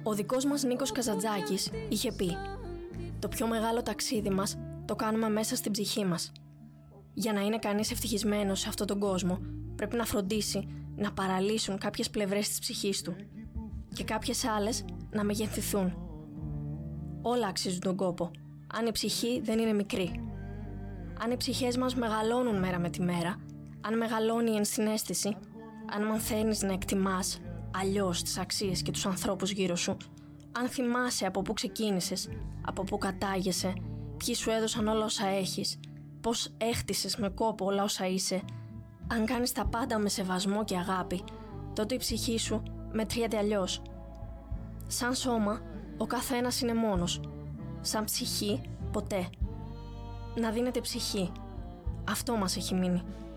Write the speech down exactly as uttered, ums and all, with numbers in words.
Ο δικός μας Νίκος Καζαντζάκης είχε πει: «Το πιο μεγάλο ταξίδι μας το κάνουμε μέσα στην ψυχή μας. Για να είναι κανείς ευτυχισμένος σε αυτόν τον κόσμο, πρέπει να φροντίσει να παραλύσουν κάποιες πλευρές της ψυχής του και κάποιες άλλες να μεγεθυνθούν. Όλα αξίζουν τον κόπο, αν η ψυχή δεν είναι μικρή. Αν οι ψυχές μας μεγαλώνουν μέρα με τη μέρα, αν μεγαλώνει η ενσυναίσθηση, αν μαθαίνεις να εκτιμάς αλλιώς τις αξίες και τους ανθρώπους γύρω σου, αν θυμάσαι από πού ξεκίνησες, από πού κατάγεσαι, ποιοι σου έδωσαν όλα όσα έχεις, πώς έχτισες με κόπο όλα όσα είσαι, αν κάνεις τα πάντα με σεβασμό και αγάπη, τότε η ψυχή σου μετριέται αλλιώς. Σαν σώμα, ο καθένας είναι μόνος. Σαν ψυχή, ποτέ. Να δίνεται ψυχή. Αυτό μας έχει μείνει.